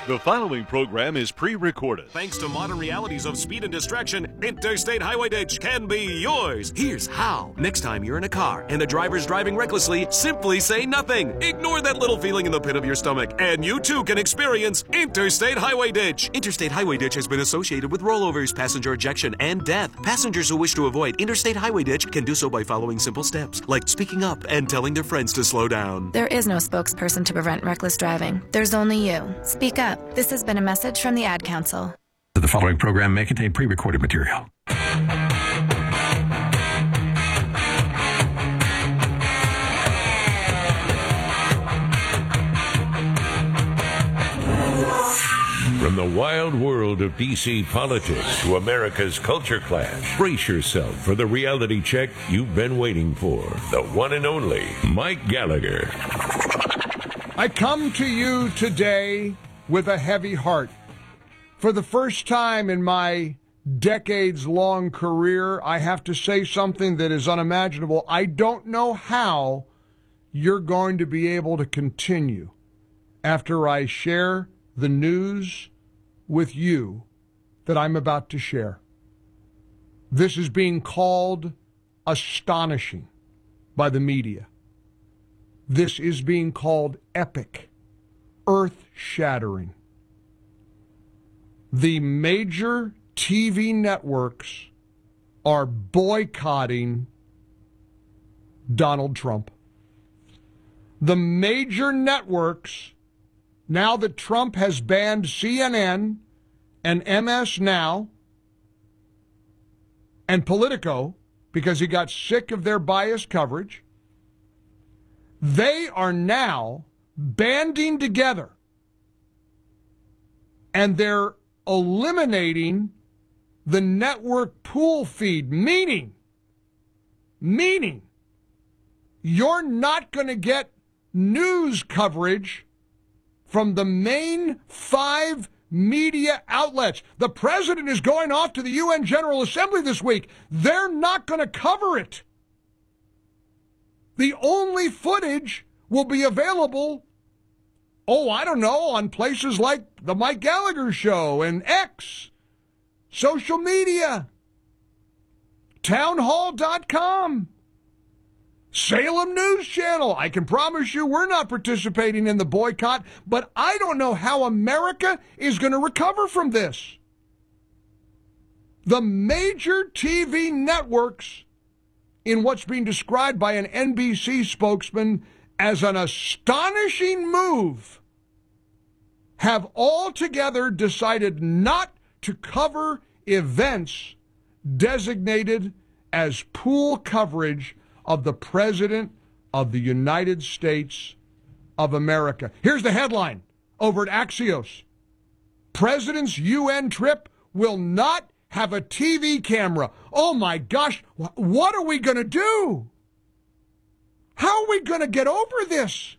The following program is pre-recorded. Thanks to modern realities of speed and distraction, Interstate Highway Ditch can be yours. Here's how. Next time you're in a car and the driver's driving recklessly, simply say nothing. Ignore that little feeling in the pit of your stomach, and you too can experience Interstate Highway Ditch. Interstate Highway Ditch has been associated with rollovers, passenger ejection, and death. Passengers who wish to avoid Interstate Highway Ditch can do so by following simple steps, like speaking up and telling their friends to slow down. There is no spokesperson to prevent reckless driving. There's only you. Speak up. This has been a message from the Ad Council. The following program may contain pre-recorded material. From the wild world of D.C. politics to America's culture clash, brace yourself for the reality check you've been waiting for. The one and only Mike Gallagher. I come to you today with a heavy heart. For the first time in my decades-long career, I have to say something that is unimaginable. I don't know how you're going to be able to continue after I share the news with you that I'm about to share. This is being called astonishing by the media. This is being called epic, earth-shattering. The major TV networks are boycotting Donald Trump. The major networks, now that Trump has banned CNN and MS Now and Politico because he got sick of their biased coverage, they are now banding together and they're eliminating the network pool feed, meaning you're not going to get news coverage from the main 5 media outlets. The president is going off to the UN General Assembly this week. They're not going to cover it. The only footage will be available, on places like the Mike Gallagher Show and X, social media, townhall.com, Salem News Channel. I can promise you we're not participating in the boycott, but I don't know how America is going to recover from this. The major TV networks, in what's being described by an NBC spokesman as an astonishing move, have altogether decided not to cover events designated as pool coverage of the President of the United States of America. Here's the headline over at Axios. President's UN trip will not have a TV camera. Oh my gosh, what are we going to do? How are we going to get over this?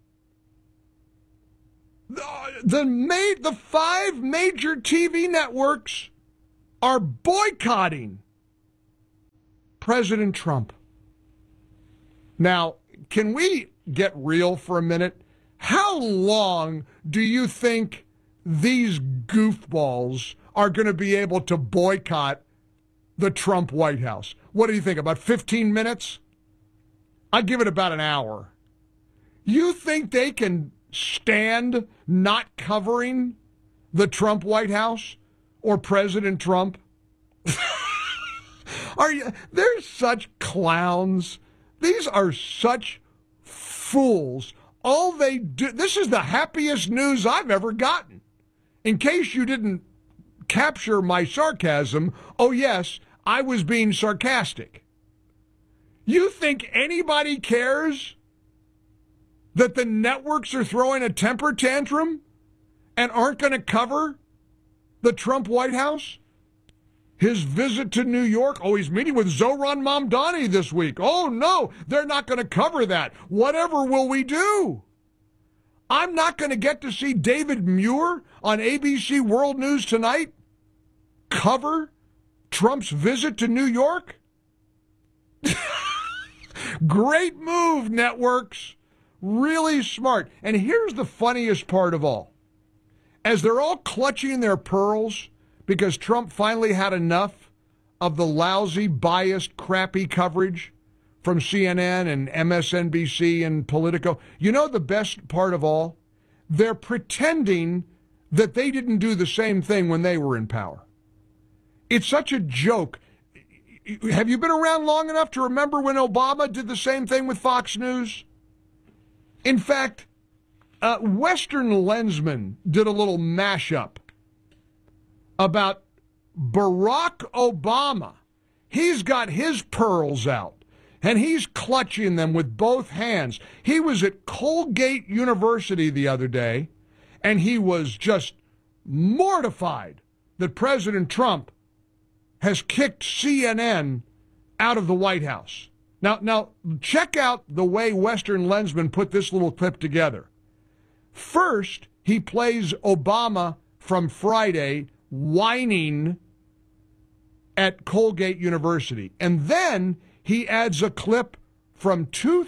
The 5 major TV networks are boycotting President Trump. Now, can we get real for a minute? How long do you think these goofballs are going to be able to boycott the Trump White House? What do you think, about 15 minutes? I'd give it about an hour. You think they can stand not covering the Trump White House or President Trump? They're such clowns. These are such fools. All they do, this is the happiest news I've ever gotten. In case you didn't capture my sarcasm, oh yes, I was being sarcastic. You think anybody cares that the networks are throwing a temper tantrum and aren't going to cover the Trump White House? His visit to New York, he's meeting with Zohran Mamdani this week. Oh no, they're not going to cover that. Whatever will we do? I'm not going to get to see David Muir on ABC World News Tonight cover Trump's visit to New York? Great move, networks. Really smart. And here's the funniest part of all. as they're all clutching their pearls because Trump finally had enough of the lousy, biased, crappy coverage from CNN and MSNBC and Politico, you know the best part of all? They're pretending that they didn't do the same thing when they were in power. It's such a joke. Have you been around long enough to remember when Obama did the same thing with Fox News? In fact, Western Lensman did a little mashup about Barack Obama. He's got his pearls out, and he's clutching them with both hands. He was at Colgate University the other day, and he was just mortified that President Trump has kicked CNN out of the White House. Now, check out the way Western Lensman put this little clip together. First, he plays Obama from Friday whining at Colgate University. And then he adds a clip from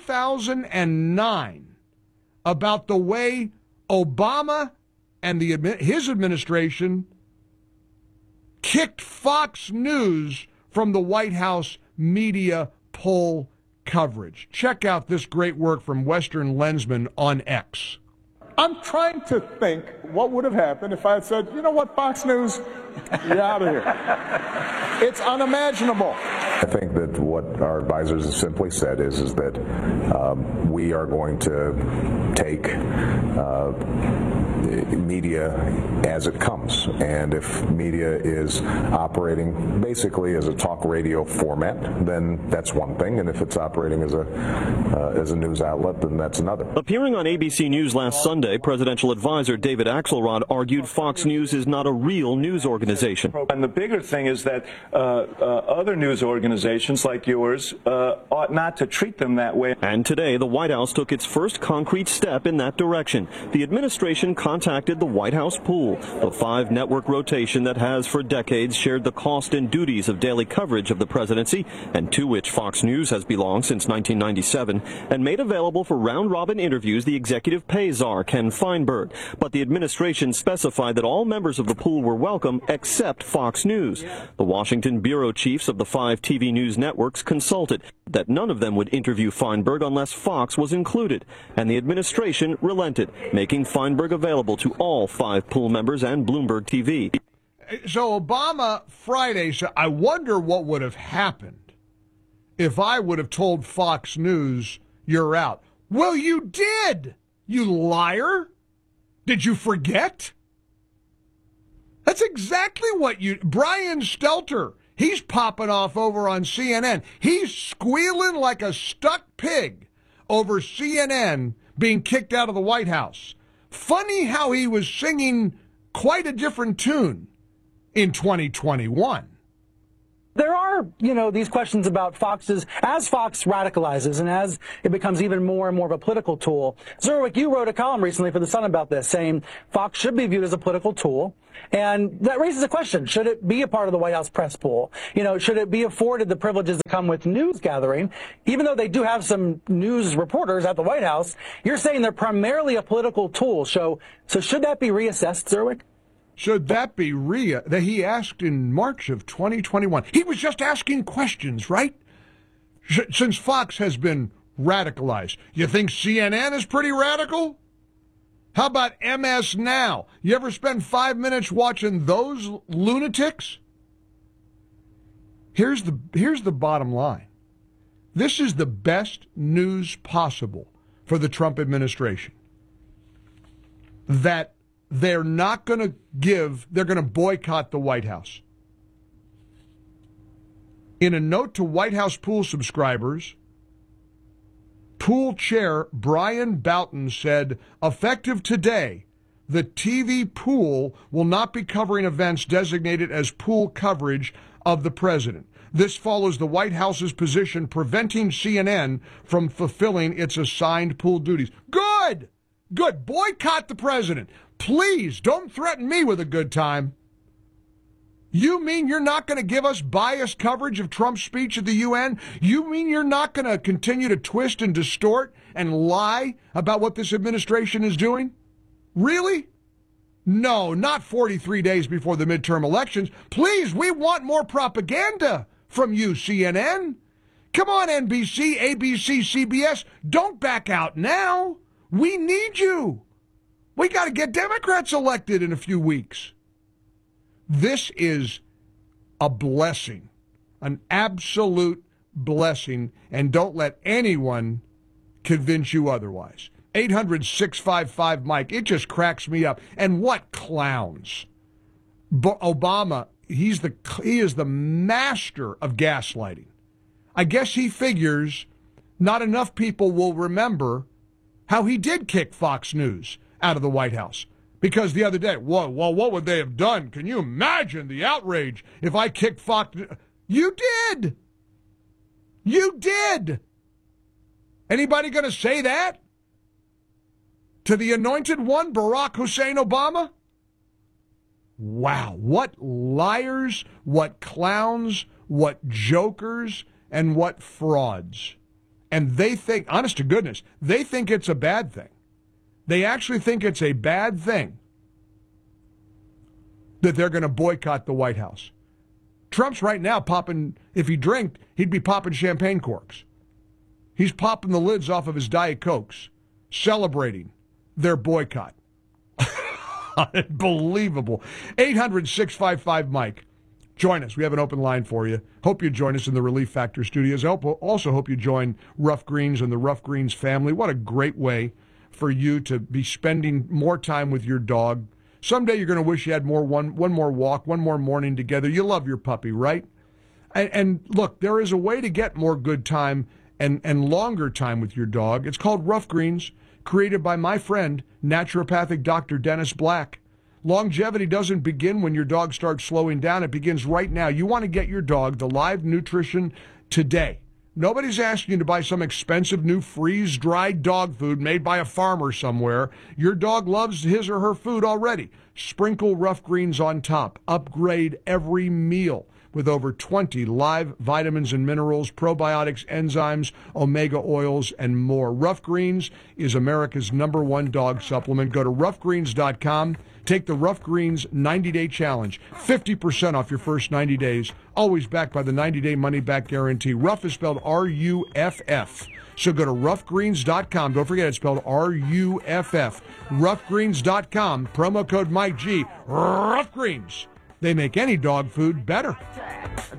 2009 about the way Obama and his administration kicked Fox News from the White House media poll coverage. Check out this great work from Western Lensman on X. I'm trying to think what would have happened if I had said, you know what, Fox News, you're out of here. It's unimaginable. I think that what our advisors have simply said is that we are going to take media as it comes. And if media is operating basically as a talk radio format, then that's one thing. And if it's operating as a news outlet, then that's another. Appearing on ABC News last Sunday, presidential advisor David Axelrod argued Fox News is not a real news organization. And the bigger thing is that other news organizations like yours ought not to treat them that way. And today, the White House took its first concrete step in that direction. The administration contacted the White House Pool, the 5-network rotation that has for decades shared the cost and duties of daily coverage of the presidency, and to which Fox News has belonged since 1997, and made available for round-robin interviews the executive pay czar, Ken Feinberg. But the administration specified that all members of the pool were welcome except Fox News. The Washington bureau chiefs of the 5 TV news networks consulted that none of them would interview Feinberg unless Fox was included, and the administration relented, making Feinberg available to all 5 pool members and Bloomberg TV. So Obama Friday said, I wonder what would have happened if I would have told Fox News you're out. Well, you did, you liar. Did you forget? That's exactly what Brian Stelter, he's popping off over on CNN. He's squealing like a stuck pig over CNN being kicked out of the White House. Funny how he was singing quite a different tune in 2021. There are, these questions about Fox's, as Fox radicalizes and as it becomes even more and more of a political tool. Zerwick, you wrote a column recently for The Sun about this, saying Fox should be viewed as a political tool. And that raises a question. Should it be a part of the White House press pool? Should it be afforded the privileges that come with news gathering? Even though they do have some news reporters at the White House, you're saying they're primarily a political tool. So should that be reassessed, Zerwick? Should that be that he asked in March of 2021? He was just asking questions, right? Since Fox has been radicalized. You think CNN is pretty radical? How about MS Now? You ever spend 5 minutes watching those lunatics? Here's the bottom line. This is the best news possible for the Trump administration. That they're not going to they're going to boycott the White House. In a note to White House Pool subscribers, Pool Chair Brian Boughton said, effective today, the TV pool will not be covering events designated as pool coverage of the president. This follows the White House's position preventing CNN from fulfilling its assigned pool duties. Good! Good. Boycott the president. Please don't threaten me with a good time. You mean you're not going to give us biased coverage of Trump's speech at the UN? You mean you're not going to continue to twist and distort and lie about what this administration is doing? Really? No, not 43 days before the midterm elections. Please, we want more propaganda from you, CNN. Come on, NBC, ABC, CBS. Don't back out now. We need you. We got to get Democrats elected in a few weeks. This is a blessing, an absolute blessing, and don't let anyone convince you otherwise. 800-655-MIKE. It just cracks me up. And what clowns. Obama, he is the master of gaslighting. I guess he figures not enough people will remember how he did kick Fox News out of the White House. Because the other day, well, what would they have done? Can you imagine the outrage if I kicked Fox News? You did. You did. Anybody going to say that to the anointed one, Barack Hussein Obama? Wow, what liars, what clowns, what jokers, and what frauds. And they think, honest to goodness, they think it's a bad thing. They actually think it's a bad thing that they're going to boycott the White House. Trump's right now popping, if he drank, he'd be popping champagne corks. He's popping the lids off of his Diet Cokes, celebrating their boycott. Unbelievable. 800-655-MIKE. Join us. We have an open line for you. Hope you join us in the Relief Factor studios. I also hope you join Rough Greens and the Rough Greens family. What a great way for you to be spending more time with your dog. Someday you're going to wish you had one more walk, one more morning together. You love your puppy, right? And look, there is a way to get more good time and longer time with your dog. It's called Rough Greens, created by my friend, naturopathic Dr. Dennis Black. Longevity doesn't begin when your dog starts slowing down. It begins right now. You want to get your dog the live nutrition today. Nobody's asking you to buy some expensive new freeze-dried dog food made by a farmer somewhere. Your dog loves his or her food already. Sprinkle Rough Greens on top. Upgrade every meal with over 20 live vitamins and minerals, probiotics, enzymes, omega oils, and more. Rough Greens is America's #1 dog supplement. Go to roughgreens.com. Take the Rough Greens 90-day challenge. 50% off your first 90 days. Always backed by the 90-day money-back guarantee. Rough is spelled R-U-F-F. So go to roughgreens.com. Don't forget it's spelled R-U-F-F. Roughgreens.com. Promo code Mike G. Rough Greens. They make any dog food better.